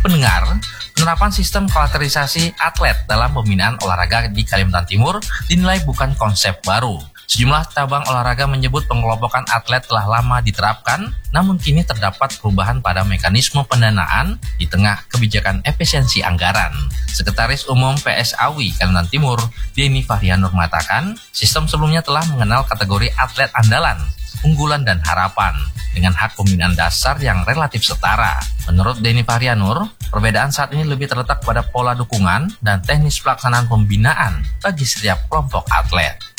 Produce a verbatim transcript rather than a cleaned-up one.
pendengar, penerapan sistem karakterisasi atlet dalam pembinaan olahraga di Kalimantan Timur dinilai bukan konsep baru. Sejumlah cabang olahraga menyebut pengelompokan atlet telah lama diterapkan, namun kini terdapat perubahan pada mekanisme pendanaan di tengah kebijakan efisiensi anggaran. Sekretaris Umum P S A W I Kalimantan Timur, Denny Fahrianur mengatakan, sistem sebelumnya telah mengenal kategori atlet andalan, unggulan dan harapan dengan hak pembinaan dasar yang relatif setara. Menurut Denny Fahrianur, perbedaan saat ini lebih terletak pada pola dukungan dan teknis pelaksanaan pembinaan bagi setiap kelompok atlet.